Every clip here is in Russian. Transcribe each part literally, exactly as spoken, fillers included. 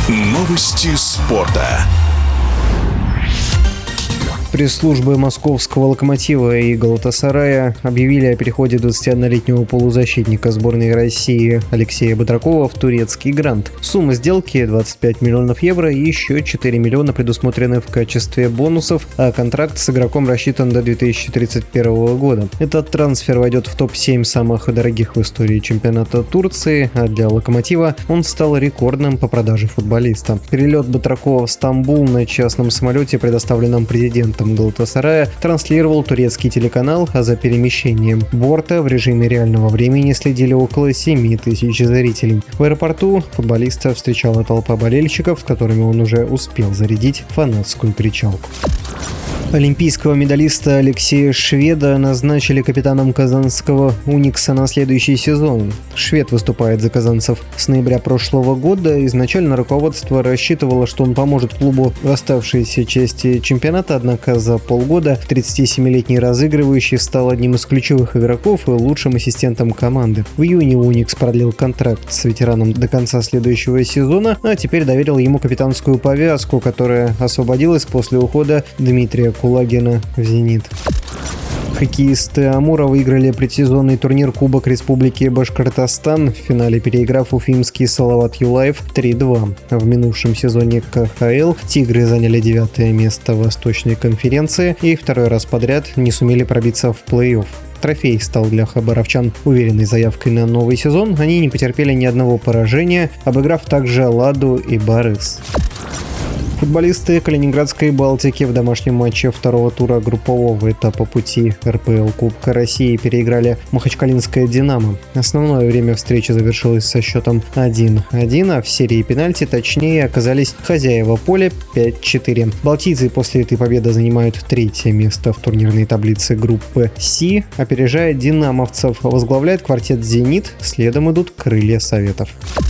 Новости спорта. Пресс-службы московского «Локомотива» и «Галатасарая» объявили о переходе двадцатиоднолетнего полузащитника сборной России Алексея Батракова в турецкий «Грант». Сумма сделки – двадцать пять миллионов евро и еще четыре миллиона предусмотрены в качестве бонусов, а контракт с игроком рассчитан до две тысячи тридцать первого года. Этот трансфер войдет в топ семь самых дорогих в истории чемпионата Турции, а для «Локомотива» он стал рекордным по продаже футболиста. Перелет Батракова в Стамбул на частном самолете, предоставленном президентом «Галатасарая», транслировал турецкий телеканал, а за перемещением борта в режиме реального времени следили около семи тысяч зрителей. В аэропорту футболиста встречала толпа болельщиков, с которыми он уже успел зарядить фанатскую кричалку. Олимпийского медалиста Алексея Шведа назначили капитаном казанского «Уникса» на следующий сезон. Швед выступает за казанцев с ноября прошлого года. Изначально руководство рассчитывало, что он поможет клубу в оставшейся части чемпионата, однако за полгода тридцатисемилетний разыгрывающий стал одним из ключевых игроков и лучшим ассистентом команды. В июне «Уникс» продлил контракт с ветераном до конца следующего сезона, а теперь доверил ему капитанскую повязку, которая освободилась после ухода Дмитрия Кулагина в «Зенит». Хоккеисты Амура выиграли предсезонный турнир Кубок Республики Башкортостан, в финале переиграв уфимский Салават Юлаев три-два. В минувшем сезоне ка ха эл «Тигры» заняли девятое место в Восточной конференции и второй раз подряд не сумели пробиться в плей-офф. Трофей стал для хабаровчан уверенной заявкой на новый сезон. Они не потерпели ни одного поражения, обыграв также «Ладу» и «Барыс». Футболисты Калининградской «Балтики» в домашнем матче второго тура группового этапа пути эр пэ эл Кубка России переиграли махачкалинское «Динамо». Основное время встречи завершилось со счетом один-один, а в серии пенальти точнее оказались хозяева поля пять-четыре. Балтийцы после этой победы занимают третье место в турнирной таблице группы Си, опережая динамовцев. Возглавляет квартет «Зенит», следом идут «Крылья Советов».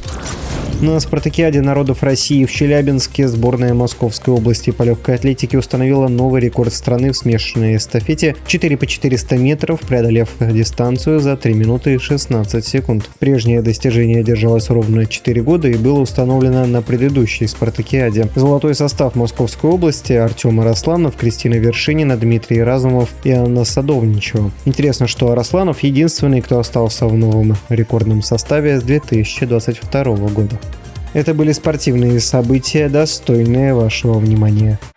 На спартакиаде народов России в Челябинске сборная Московской области по легкой атлетике установила новый рекорд страны в смешанной эстафете четыре по четыреста метров, преодолев дистанцию за три минуты и шестнадцать секунд. Прежнее достижение держалось ровно четыре года и было установлено на предыдущей спартакиаде. Золотой состав Московской области: Артем Арасланов, Кристина Вершинина, Дмитрий Разумов и Анна Садовничева. Интересно, что Арасланов единственный, кто остался в новом рекордном составе с две тысячи двадцать второго года. Это были спортивные события, достойные вашего внимания.